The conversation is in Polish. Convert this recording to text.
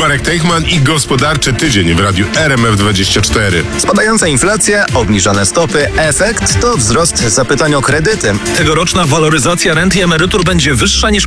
Marek Teichman i Gospodarczy Tydzień w radiu RMF24. Spadająca inflacja, obniżone stopy, efekt to wzrost zapytań o kredyty. Tegoroczna waloryzacja rent i emerytur będzie wyższa niż